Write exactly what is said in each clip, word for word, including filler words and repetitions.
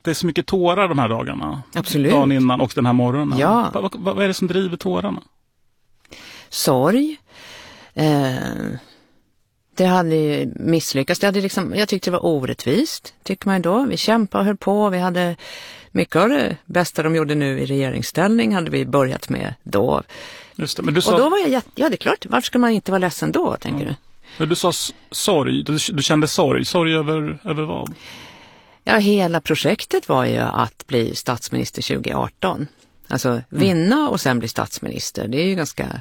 att det är så mycket tårar de här dagarna. Absolut. Dagen innan och den här morgonen. Ja. Vad, vad, vad är det som driver tårarna? Sorg. Eh, det hade ju misslyckats. Det hade liksom, jag tyckte det var orättvist, tycker man då. Vi kämpade och höll på. Vi hade mycket av det bästa de gjorde nu i regeringsställning hade vi börjat med då. Just det, men du sa... Och då var jag jätte... Ja, det är klart. Varför ska man inte vara ledsen då, tänker ja. du? Men du sa s- sorg. Du, du kände sorg. Sorg över, över vad? Ja, hela projektet var ju att bli statsminister tjugo arton. Alltså vinna mm. och sen bli statsminister. Det är ju ganska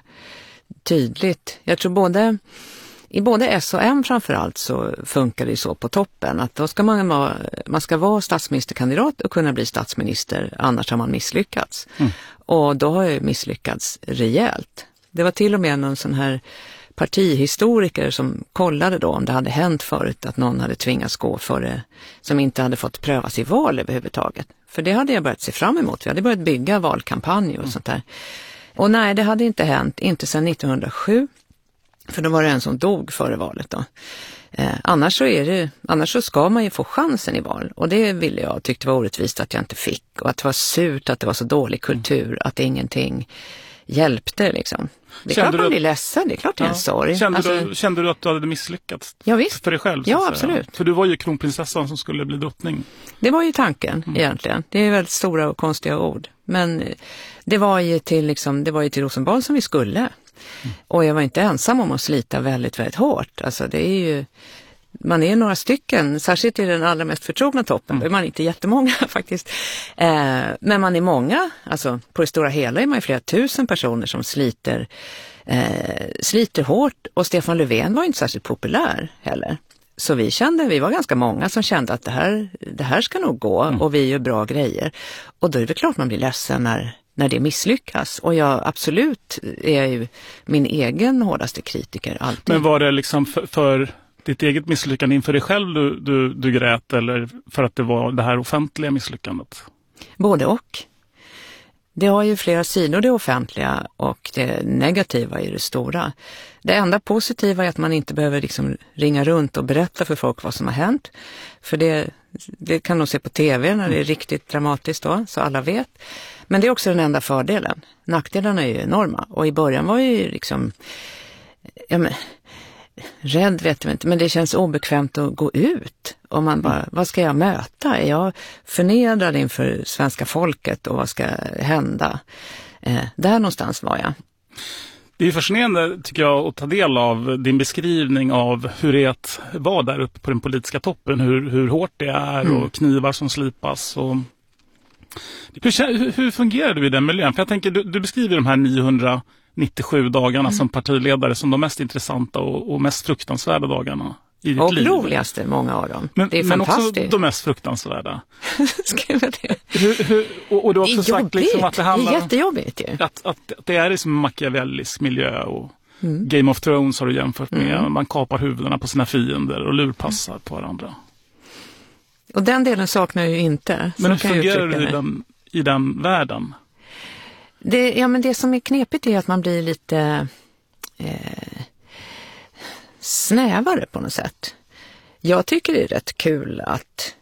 tydligt. Jag tror både... I både S och M framförallt så funkar det så på toppen att då ska man vara, man ska vara statsministerkandidat och kunna bli statsminister, annars har man misslyckats. Mm. Och då har jag misslyckats rejält. Det var till och med någon sån här partihistoriker som kollade då om det hade hänt förut att någon hade tvingats gå för det som inte hade fått prövas i val överhuvudtaget. För det hade jag börjat se fram emot. Vi hade börjat bygga valkampanj och mm. sånt där. Och nej, det hade inte hänt, inte sedan nittonhundrasju. För då var det en som dog före valet då. Eh, annars, så är det, annars så ska man ju få chansen i val. Och det ville jag, tyckte var orättvist att jag inte fick. Och att det var surt, att det var så dålig kultur, mm. att ingenting hjälpte liksom. Det är kände klart man du... blir ledsen, det är klart det är en sorg. Kände, alltså... du, kände du att du hade misslyckats? Ja, visst. För dig själv? Ja, absolut. För du var ju kronprinsessan som skulle bli drottning. Det var ju tanken mm. egentligen. Det är väldigt stora och konstiga ord. Men det var ju till, liksom, det var ju till Rosenbad som vi skulle. Mm. Och jag var inte ensam om att slita väldigt, väldigt hårt. Alltså det är ju, man är några stycken, särskilt i den allra mest förtrogna toppen. Mm. Är man inte jättemånga faktiskt. Eh, men man är många, alltså på det stora hela är man ju flera tusen personer som sliter, eh, sliter hårt. Och Stefan Löfven var inte särskilt populär heller. Så vi kände, vi var ganska många som kände att det här, det här ska nog gå mm. och vi gör bra grejer. Och då är det klart man blir ledsen när när det misslyckas. Och jag absolut är ju min egen hårdaste kritiker alltid. Men var det liksom för, för ditt eget misslyckande inför dig själv du, du, du grät eller för att det var det här offentliga misslyckandet? Både och. Det har ju flera sidor det offentliga och det negativa är det stora. Det enda positiva är att man inte behöver liksom ringa runt och berätta för folk vad som har hänt. För det, det kan de se på tv när det är riktigt dramatiskt då, så alla vet. Men det är också den enda fördelen. Nackdelarna är ju enorma. Och i början var jag ju liksom... Ja, men, rädd vet jag inte, men det känns obekvämt att gå ut. Och man bara, vad ska jag möta? Är jag förnedrad inför svenska folket och vad ska hända? Eh, där någonstans var jag. Det är fascinerande tycker jag att ta del av din beskrivning av hur det är att vara där uppe på den politiska toppen. Hur, hur hårt det är mm. och knivar som slipas. Och... Hur, hur fungerar du i den miljön? För jag tänker, du, du beskriver de här niohundranittiosju dagarna mm. som partiledare som de mest intressanta och, och mest fruktansvärda dagarna i ditt och liv. Och roligaste, många av dem. Men, det är men fantastiskt. också de mest fruktansvärda. Skriva det. Hur, hur, och, och du har också sagt liksom att det handlar... Det är jättejobbigt ju. Att, att, att det är liksom en machiavellisk miljö och mm. Game of Thrones har du jämfört med. Mm. Man kapar huvudena på sina fiender och lurpassar mm. på varandra. Och den delen saknar jag ju inte. Men hur fungerar du i den, i den världen? Det, ja, men det som är knepigt är att man blir lite eh, snävare på något sätt. Jag tycker det är rätt kul att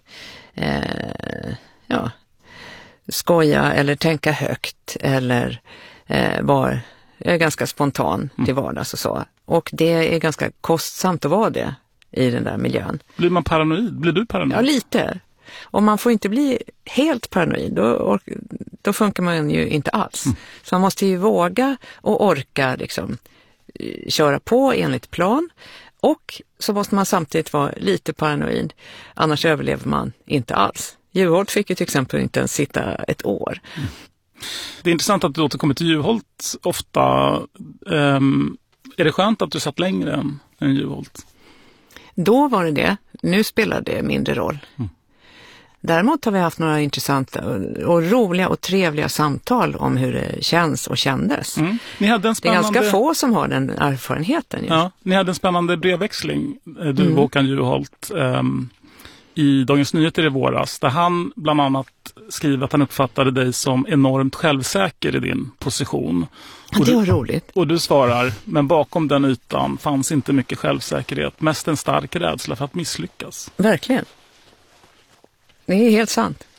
eh, ja, skoja eller tänka högt eller eh, vara jag är ganska spontan till vardags och så. Och det är ganska kostsamt att vara det i den där miljön. Blir man paranoid? Blir du paranoid? Ja, lite. Och man får inte bli helt paranoid, då, då funkar man ju inte alls. Mm. Så man måste ju våga och orka liksom, köra på enligt plan. Och så måste man samtidigt vara lite paranoid, annars överlever man inte alls. Juholt fick ju till exempel inte ens sitta ett år. Mm. Det är intressant att du återkommer till Juholt ofta. Um, är det skönt att du satt längre än, än Juholt? Då var det det. Nu spelar det mindre roll. Mm. Däremot har vi haft några intressanta och roliga och trevliga samtal om hur det känns och kändes. Mm. Ni hade en spännande... Det är ganska få som har den erfarenheten. Ja, ni hade en spännande brevväxling, du mm. och Håkan Juholt, um, i Dagens Nyheter i våras. Där han bland annat skriver att han uppfattade dig som enormt självsäker i din position. Ja, det var du, roligt. Och du svarar, men bakom den ytan fanns inte mycket självsäkerhet. Mest en stark rädsla för att misslyckas. Verkligen. Det är helt sant.